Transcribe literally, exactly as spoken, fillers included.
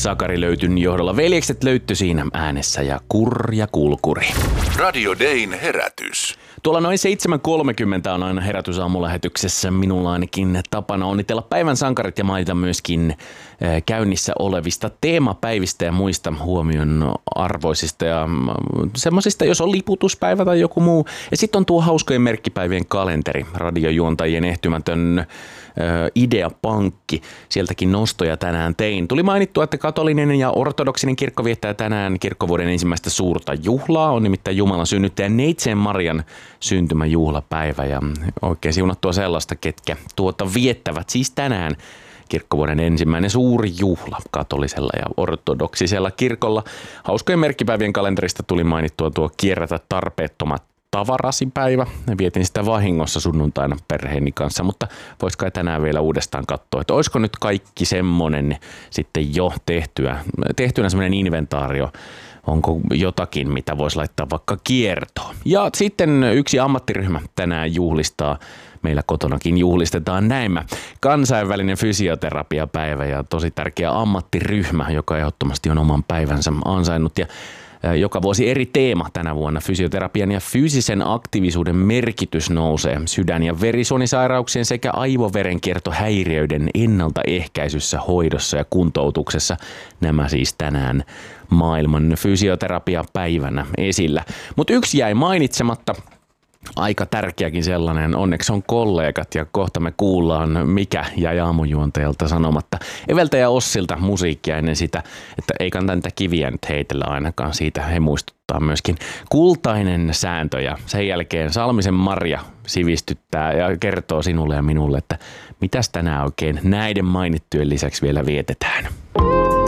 Sakari Löytyn johdolla. Veljekset Löyttö siinä äänessä ja Kurja Kulkuri. Radio Dayn herätys. Tuolla noin seitsemän kolmekymmentä on aina herätysaamulähetyksessä minulla ainakin tapana onnitella päivän sankarit ja mainita myöskin käynnissä olevista teemapäivistä ja muista huomion arvoisista ja semmoisista, jos on liputuspäivä tai joku muu. Ja sitten on tuo hauskojen merkkipäivien kalenteri, radiojuontajien ehtymätön ideapankki. Sieltäkin nostoja tänään tein. Tuli mainittua, että katolinen ja ortodoksinen kirkko viettää tänään kirkkovuoden ensimmäistä suurta juhlaa. On nimittäin Jumalan synnyttäjä Neitseen Marian syntymäjuhlapäivä ja oikein siunattua sellaista, ketkä tuota viettävät siis tänään kirkkovuoden ensimmäinen suuri juhla katolisella ja ortodoksisella kirkolla. Hauskojen merkkipäivien kalenterista tuli mainittua tuo kierrätä tarpeettomat tavarasipäivä. Vietin sitä vahingossa sunnuntaina perheeni kanssa, mutta vois kai tänään vielä uudestaan katsoa, että olisiko nyt kaikki semmoinen sitten jo tehtyä, tehtynä semmoinen inventaario. Onko jotakin, mitä voisi laittaa vaikka kiertoon. Ja sitten yksi ammattiryhmä tänään juhlistaa. Meillä kotonakin juhlistetaan näin. Kansainvälinen fysioterapiapäivä ja tosi tärkeä ammattiryhmä, joka ehdottomasti on oman päivänsä ansainnut. Ja joka vuosi eri teema tänä vuonna. Fysioterapian ja fyysisen aktiivisuuden merkitys nousee sydän- ja verisuonisairauksien sekä aivoverenkiertohäiriöiden ennaltaehkäisyssä, hoidossa ja kuntoutuksessa. Nämä siis tänään maailman fysioterapiapäivänä esillä. Mutta yksi jäi mainitsematta. Aika tärkeäkin sellainen. Onneksi on kollegat ja kohta me kuullaan, mikä jäi aamujuontajalta sanomatta. Eveltä ja Ossilta musiikkia ennen sitä, että ei kannata niitä kiviä nyt heitellä ainakaan. Siitä he muistuttaa myöskin kultainen sääntö ja sen jälkeen Salmisen Marja sivistyttää ja kertoo sinulle ja minulle, että mitäs tänään oikein näiden mainittujen lisäksi vielä vietetään.